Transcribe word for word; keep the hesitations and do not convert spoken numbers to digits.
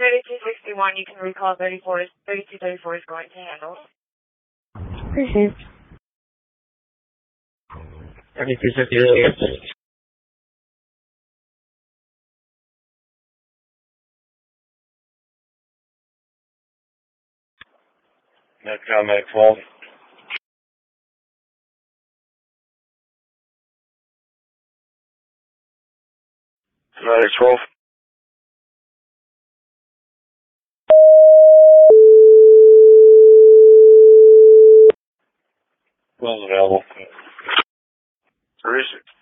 thirty-two sixty-one, you can recall thirty-four, thirty-two thirty-four is going to handle. Received. thirty-two sixty-one. No comment, twelve. Another twelve. twelve available. Where is it?